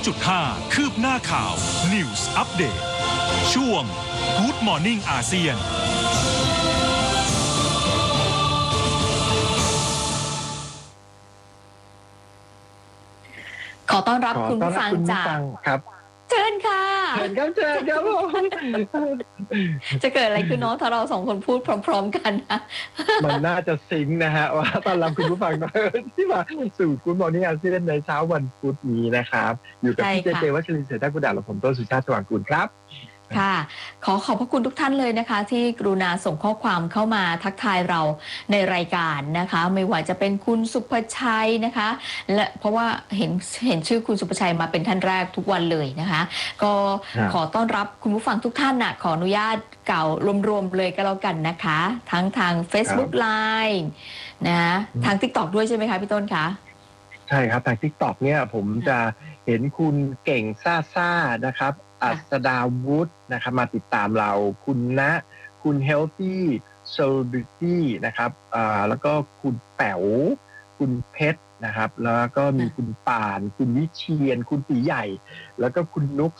100.5 คืบหน้าข่าว News Update ช่วง Good Morning อาเซียนขอต้อนรับคุณผู้ฟังจากครับเชิญค่ะเชิญครับผมจะเกิดอะไรขึ้นเนาะถ้าเราสองคนพูดพร้อมๆกันนะมันน่าจะซิงค์นะฮะว่าต้อนรับคุณผู้ฟังที่มาสู่Good Morning อาเซียนในเช้าวันพุธนี้นะครับอยู่กับพี่เจวัชรินทร์เสถียรกุฎาและผมต้นสุชาติสว่างกุลครับค่ะขอบพระคุณทุกท่านเลยนะคะที่กรุณาส่งข้อความเข้ามาทักทายเราในรายการนะคะไม่ว่าจะเป็นคุณสุภชัยนะคะและเพราะว่าเห็นชื่อคุณสุภชัยมาเป็นท่านแรกทุกวันเลยนะคะก็ขอต้อนรับคุณผู้ฟังทุกท่านนะขออนุญาตกล่าวรวมๆเลยก็แล้วกันนะคะทั้งทาง Facebook Line นะทาง TikTok ด้วยใช่ไหมคะพี่ต้นคะใช่ครับทาง TikTok เนี่ยผมจะเห็นคุณเก่งซ่านะครับอัศดาวุฒินะครับมาติดตามเราคุณณคุณ Healthy Celebrity นะครับแล้วก็คุณแป๋วคุณเพชรนะครับแล้วก็มีคุณป่านคุณวิเชียรคุณตีใหญ่แล้วก็คุณนุก